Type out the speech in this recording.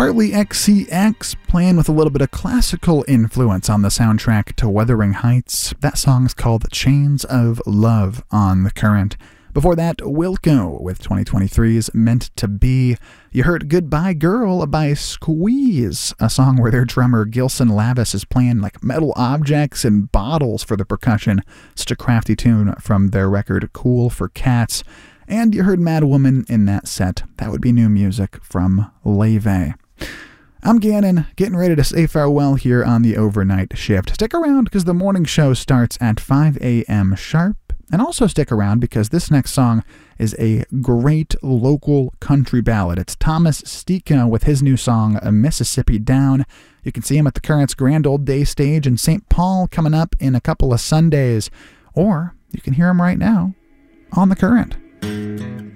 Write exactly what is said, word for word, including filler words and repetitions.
Charlie X C X playing with a little bit of classical influence on the soundtrack to Wuthering Heights. That song's called Chains of Love on The Current. Before that, Wilco with twenty twenty-three's Meant to Be. You heard Goodbye Girl by Squeeze, a song where their drummer Gilson Lavis is playing like metal objects and bottles for the percussion. Such a crafty tune from their record Cool for Cats. And you heard Mad Woman in that set. That would be new music from Leve. I'm Gannon, getting ready to say farewell here on the overnight shift. Stick around because the morning show starts at five a.m. sharp. And also stick around because this next song is a great local country ballad. It's Thomas Stika with his new song, Mississippi Down. You can see him at the Current's Grand Old Day stage in Saint Paul coming up in a couple of Sundays. Or you can hear him right now on The Current.